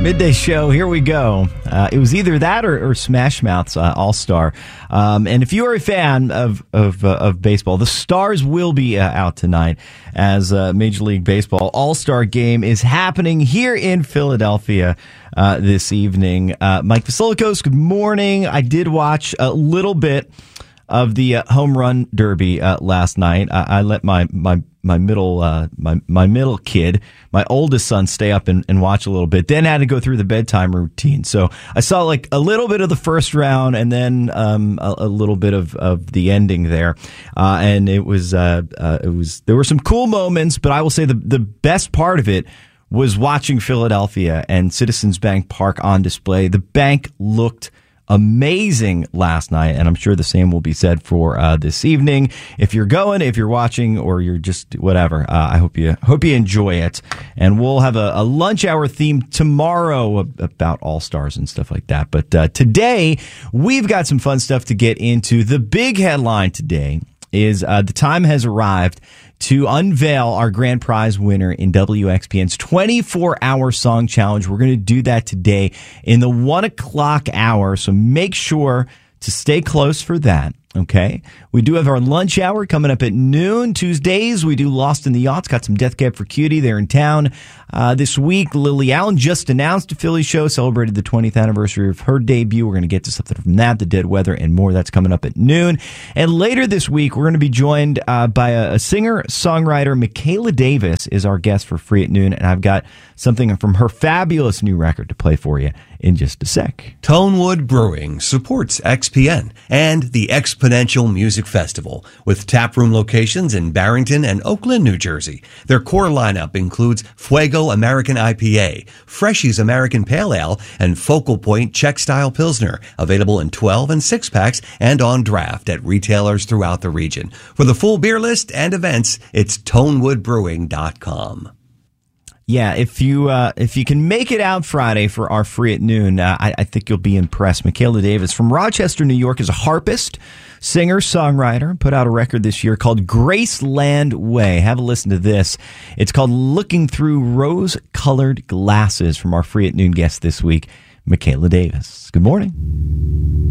Midday show, here we go. It was either that or Smash Mouth's All-Star. And if you are a fan of baseball, the Stars will be out tonight as Major League Baseball All-Star Game is happening here in Philadelphia this evening. Mike Vasilikos, good morning. I did watch a little bit of the home run derby last night. I let my middle kid, my oldest son, stay up and watch a little bit. Then had to go through the bedtime routine. So I saw like a little bit of the first round and then a little bit of the ending there. And it was there were some cool moments, but I will say the best part of it was watching Philadelphia and Citizens Bank Park on display. The bank looked amazing last night, and I'm sure the same will be said for this evening. If you're going, if you're watching, or you're just whatever, I hope you enjoy it. And we'll have a lunch hour theme tomorrow about All-Stars and stuff like that. But today, we've got some fun stuff to get into. The big headline today is the time has arrived to unveil our grand prize winner in WXPN's 24-hour song challenge. We're going to do that today in the 1 o'clock hour, so make sure to stay close for that. Okay. We do have our lunch hour coming up at noon. Tuesdays, we do Lost in the Yachts. Got some Death Cab for Cutie there in town. This week, Lily Allen just announced a Philly show, celebrated the 20th anniversary of her debut. We're going to get to something from that, the Dead Weather, and more. That's coming up at noon. And later this week, we're going to be joined by a singer-songwriter. Michaela Davis is our guest for Free at Noon, and I've got something from her fabulous new record to play for you in just a sec. Tonewood Brewing supports XPN and the Exponential Music Festival with taproom locations in Barrington and Oakland, New Jersey. Their core lineup includes Fuego American IPA, Freshies American Pale Ale, and Focal Point Czech-Style Pilsner, available in 12 and 6-packs and on draft at retailers throughout the region. For the full beer list and events, it's tonewoodbrewing.com. Yeah, if you can make it out Friday for our Free at Noon, I think you'll be impressed. Michaela Davis from Rochester, New York, is a harpist, singer, songwriter, put out a record this year called Graceland Way. Have a listen to this. It's called Looking Through Rose-Colored Glasses from our Free at Noon guest this week, Michaela Davis. Good morning.